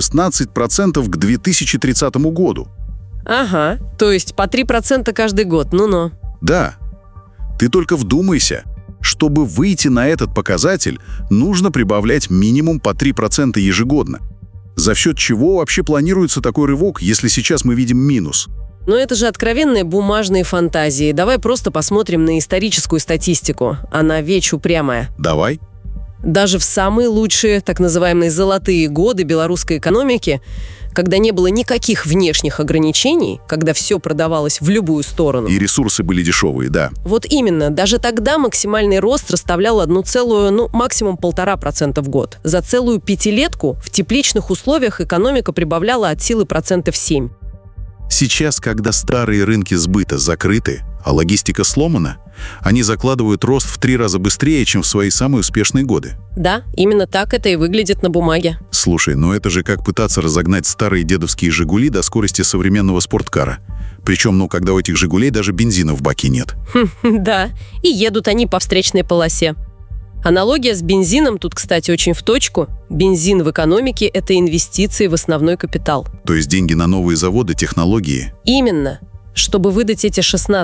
16% к 2030 году. Ага, то есть по 3% каждый год, ну-ну. Да. Ты только вдумайся. Чтобы выйти на этот показатель, нужно прибавлять минимум по 3% ежегодно. За счет чего вообще планируется такой рывок, если сейчас мы видим минус? Но это же откровенные бумажные фантазии. Давай просто посмотрим на историческую статистику. Она вечь упрямая. Давай. Даже в самые лучшие, так называемые золотые годы белорусской экономики, когда не было никаких внешних ограничений, когда все продавалось в любую сторону. И ресурсы были дешевые, да. Вот именно. Даже тогда максимальный рост составлял максимум 1,5% в год. За целую пятилетку в тепличных условиях экономика прибавляла от силы 7%. Сейчас, когда старые рынки сбыта закрыты, а логистика сломана, они закладывают рост в 3 раза быстрее, чем в свои самые успешные годы. Да, именно так это и выглядит на бумаге. Слушай, но это же как пытаться разогнать старые дедовские «Жигули» до скорости современного спорткара. Причем, когда у этих «Жигулей» даже бензина в баке нет. Да, и едут они по встречной полосе. Аналогия с бензином тут, кстати, очень в точку. Бензин в экономике – это инвестиции в основной капитал. То есть деньги на новые заводы, технологии? Именно. Чтобы выдать эти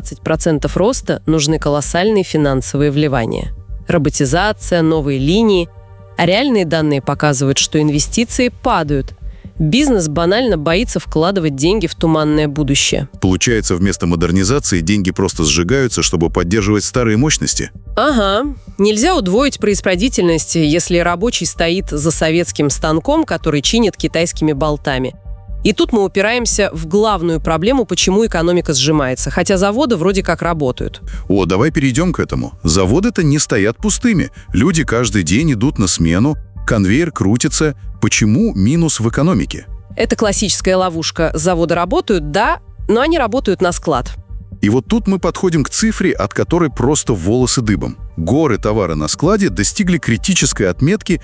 16% роста, нужны колоссальные финансовые вливания. Роботизация, новые линии. А реальные данные показывают, что инвестиции падают. Бизнес банально боится вкладывать деньги в туманное будущее. Получается, вместо модернизации деньги просто сжигаются, чтобы поддерживать старые мощности? Ага. Нельзя удвоить производительность, если рабочий стоит за советским станком, который чинит китайскими болтами. И тут мы упираемся в главную проблему, почему экономика сжимается, хотя заводы вроде как работают. Давай перейдем к этому. Заводы-то не стоят пустыми. Люди каждый день идут на смену, конвейер крутится. Почему минус в экономике? Это классическая ловушка. Заводы работают, да, но они работают на склад. И вот тут мы подходим к цифре, от которой просто волосы дыбом. Горы товара на складе достигли критической отметки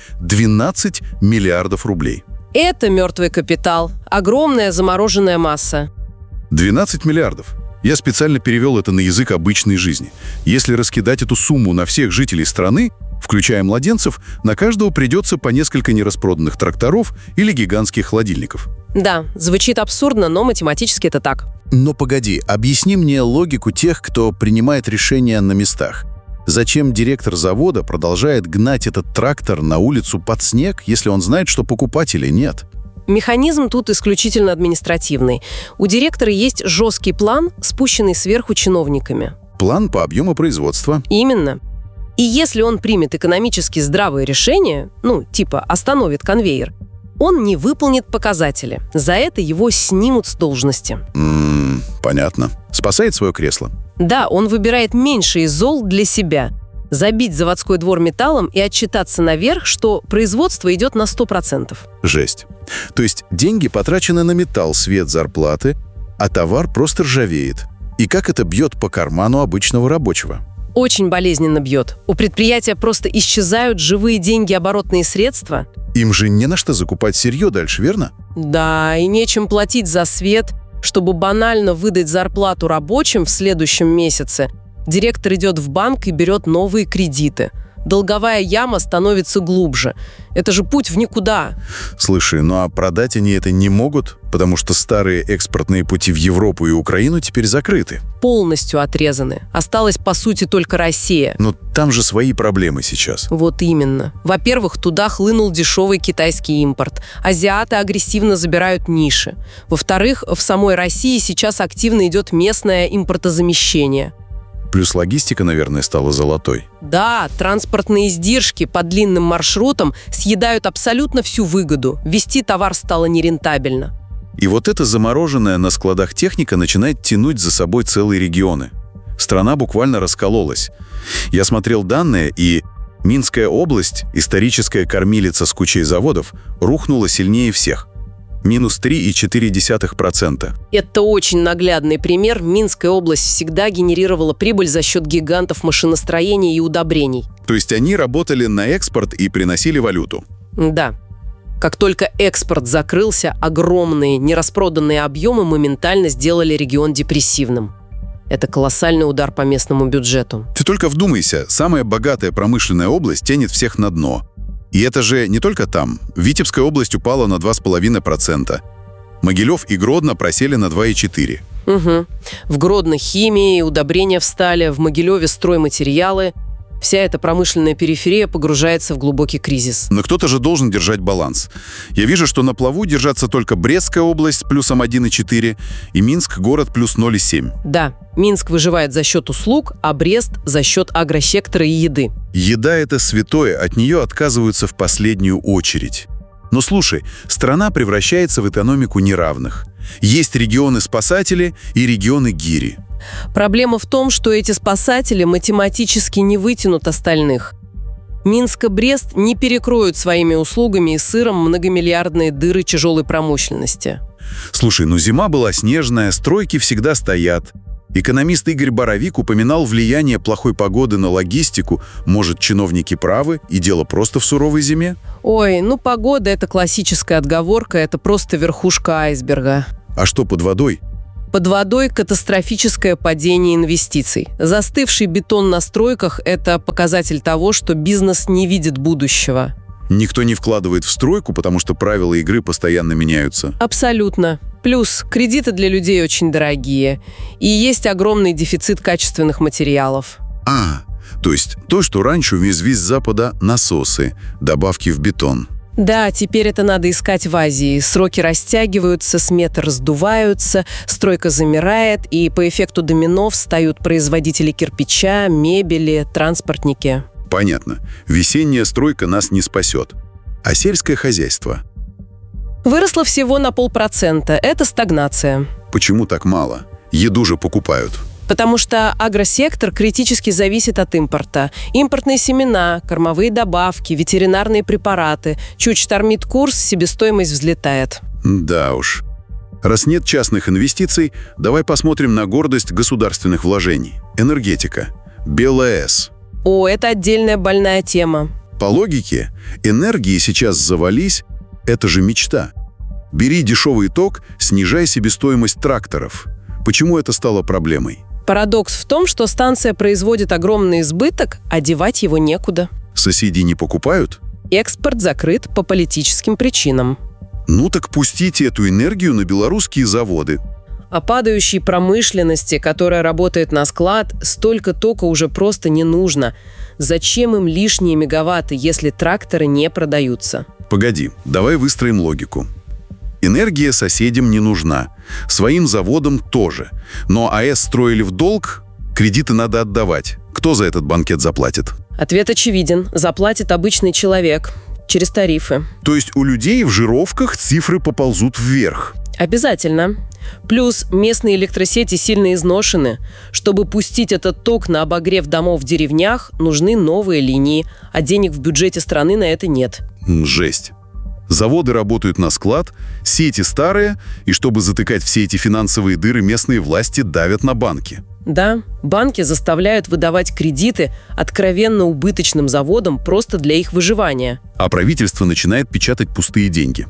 12 миллиардов рублей. Это мертвый капитал. Огромная замороженная масса. 12 миллиардов. Я специально перевел это на язык обычной жизни. Если раскидать эту сумму на всех жителей страны, включая младенцев, на каждого придется по несколько нераспроданных тракторов или гигантских холодильников. Да, звучит абсурдно, но математически это так. Но погоди, объясни мне логику тех, кто принимает решения на местах. Зачем директор завода продолжает гнать этот трактор на улицу под снег, если он знает, что покупателей нет? Механизм тут исключительно административный. У директора есть жесткий план, спущенный сверху чиновниками. План по объему производства. Именно. И если он примет экономически здравые решения, типа остановит конвейер, он не выполнит показатели. За это его снимут с должности. Понятно. Спасает свое кресло. Да, он выбирает меньший из зол для себя. Забить заводской двор металлом и отчитаться наверх, что производство идет на 100%. Жесть. То есть деньги потрачены на металл, свет, зарплаты, а товар просто ржавеет. И как это бьет по карману обычного рабочего? Очень болезненно бьет. У предприятия просто исчезают живые деньги, оборотные средства. Им же не на что закупать сырье дальше, верно? Да, и нечем платить за свет. Чтобы банально выдать зарплату рабочим в следующем месяце, директор идет в банк и берет новые кредиты. Долговая яма становится глубже. Это же путь в никуда. Слушай, а продать они это не могут, потому что старые экспортные пути в Европу и Украину теперь закрыты. Полностью отрезаны. Осталась, по сути, только Россия. Но там же свои проблемы сейчас. Вот именно. Во-первых, туда хлынул дешевый китайский импорт. Азиаты агрессивно забирают ниши. Во-вторых, в самой России сейчас активно идет местное импортозамещение. Плюс логистика, наверное, стала золотой. Да, транспортные издержки по длинным маршрутам съедают абсолютно всю выгоду. Везти товар стало нерентабельно. И вот эта замороженная на складах техника начинает тянуть за собой целые регионы. Страна буквально раскололась. Я смотрел данные, и Минская область, историческая кормилица с кучей заводов, рухнула сильнее всех. Минус 3,4%. Это очень наглядный пример. Минская область всегда генерировала прибыль за счет гигантов машиностроения и удобрений. То есть они работали на экспорт и приносили валюту? Да. Как только экспорт закрылся, огромные нераспроданные объемы моментально сделали регион депрессивным. Это колоссальный удар по местному бюджету. Ты только вдумайся, самая богатая промышленная область тянет всех на дно. И это же не только там. Витебская область упала на 2,5%. Могилев и Гродно просели на 2,4%. Угу. В Гродно химия, удобрения встали, в Могилеве стройматериалы. Вся эта промышленная периферия погружается в глубокий кризис. Но кто-то же должен держать баланс. Я вижу, что на плаву держатся только Брестская область с плюсом 1,4 и Минск город плюс 0,7. Да, Минск выживает за счет услуг, а Брест за счет агросектора и еды. Еда – это святое, от нее отказываются в последнюю очередь. Но слушай, страна превращается в экономику неравных. Есть регионы-спасатели и регионы-гири. Проблема в том, что эти спасатели математически не вытянут остальных. Минск и Брест не перекроют своими услугами и сыром многомиллиардные дыры тяжелой промышленности. Слушай, зима была снежная, стройки всегда стоят. Экономист Игорь Боровик упоминал влияние плохой погоды на логистику. Может, чиновники правы, и дело просто в суровой зиме? Ой, погода – это классическая отговорка, это просто верхушка айсберга. А что под водой? Под водой катастрофическое падение инвестиций. Застывший бетон на стройках – это показатель того, что бизнес не видит будущего. Никто не вкладывает в стройку, потому что правила игры постоянно меняются. Абсолютно. Плюс кредиты для людей очень дорогие. И есть огромный дефицит качественных материалов. То есть то, что раньше везли с Запада насосы, добавки в бетон. Да, теперь это надо искать в Азии. Сроки растягиваются, сметы раздуваются, стройка замирает, и по эффекту домино встают производители кирпича, мебели, транспортники. Понятно. Весенняя стройка нас не спасет. А сельское хозяйство? Выросло всего на 0,5%. Это стагнация. Почему так мало? Еду же покупают. Потому что агросектор критически зависит от импорта. Импортные семена, кормовые добавки, ветеринарные препараты. Чуть штормит курс, себестоимость взлетает. Да уж. Раз нет частных инвестиций, давай посмотрим на гордость государственных вложений. Энергетика. БелАЭС. Это отдельная больная тема. По логике, энергии сейчас завались, это же мечта. Бери дешевый ток, снижай себестоимость тракторов. Почему это стало проблемой? Парадокс в том, что станция производит огромный избыток, а девать его некуда. Соседи не покупают? Экспорт закрыт по политическим причинам. Так пустите эту энергию на белорусские заводы. А падающей промышленности, которая работает на склад, столько тока уже просто не нужно. Зачем им лишние мегаватты, если тракторы не продаются? Погоди, давай выстроим логику. Энергия соседям не нужна. Своим заводам тоже. Но АЭС строили в долг, кредиты надо отдавать. Кто за этот банкет заплатит? Ответ очевиден. Заплатит обычный человек. Через тарифы. То есть у людей в жировках цифры поползут вверх? Обязательно. Плюс местные электросети сильно изношены. Чтобы пустить этот ток на обогрев домов в деревнях, нужны новые линии, а денег в бюджете страны на это нет. Жесть. Заводы работают на склад, сети старые, и чтобы затыкать все эти финансовые дыры, местные власти давят на банки. Да, банки заставляют выдавать кредиты откровенно убыточным заводам просто для их выживания. А правительство начинает печатать пустые деньги.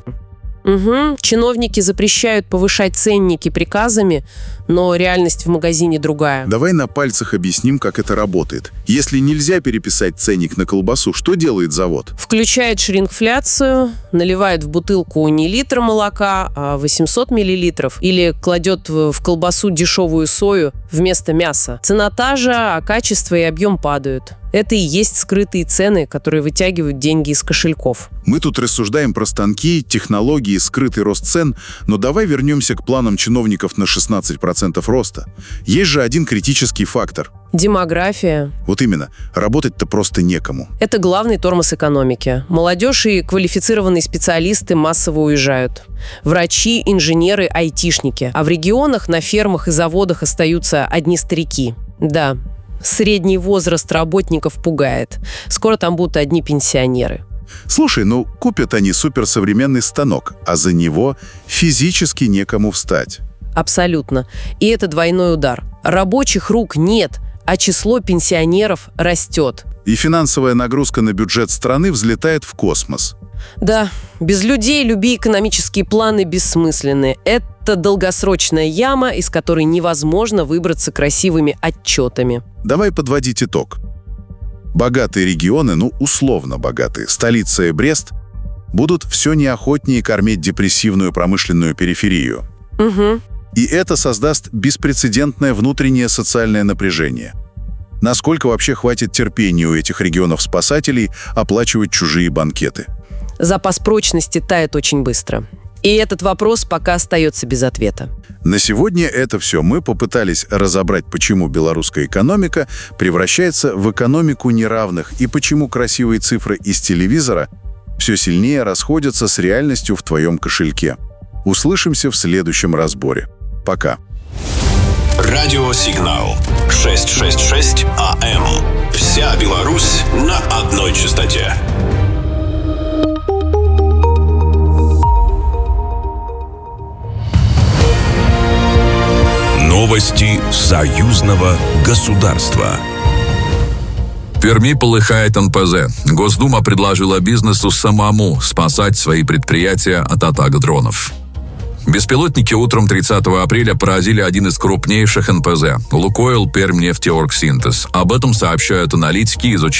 Угу. Чиновники запрещают повышать ценники приказами, но реальность в магазине другая. Давай на пальцах объясним, как это работает. Если нельзя переписать ценник на колбасу, что делает завод? Включает шрингфляцию, наливает в бутылку не литр молока, а 800 миллилитров, или кладет в колбасу дешевую сою вместо мяса. Цена та же, а качество и объем падают. Это и есть скрытые цены, которые вытягивают деньги из кошельков. Мы тут рассуждаем про станки, технологии, скрытый рост цен, но давай вернемся к планам чиновников на 16% роста. Есть же один критический фактор. Демография. Вот именно. Работать-то просто некому. Это главный тормоз экономики. Молодежь и квалифицированные специалисты массово уезжают. Врачи, инженеры, айтишники. А в регионах, на фермах и заводах остаются одни старики. Да. Средний возраст работников пугает. Скоро там будут одни пенсионеры. Слушай, купят они суперсовременный станок, а за него физически некому встать. Абсолютно. И это двойной удар. Рабочих рук нет, а число пенсионеров растет. И финансовая нагрузка на бюджет страны взлетает в космос. Да, без людей любые экономические планы бессмысленны. Это Это долгосрочная яма, из которой невозможно выбраться красивыми отчетами. Давай подводить итог. Богатые регионы, условно богатые, столица и Брест, будут все неохотнее кормить депрессивную промышленную периферию. Угу. И это создаст беспрецедентное внутреннее социальное напряжение. Насколько вообще хватит терпения у этих регионов-спасателей оплачивать чужие банкеты? Запас прочности тает очень быстро. И этот вопрос пока остается без ответа. На сегодня это все. Мы попытались разобрать, почему белорусская экономика превращается в экономику неравных и почему красивые цифры из телевизора все сильнее расходятся с реальностью в твоем кошельке. Услышимся в следующем разборе. Пока. Радиосигнал 666 АМ. Вся Беларусь на одной частоте. Новости союзного государства. В Перми полыхает НПЗ. Госдума предложила бизнесу самому спасать свои предприятия от атак дронов. Беспилотники утром 30 апреля поразили один из крупнейших НПЗ – Лукойл Пермнефтеоргсинтез. Об этом сообщают аналитики, изучая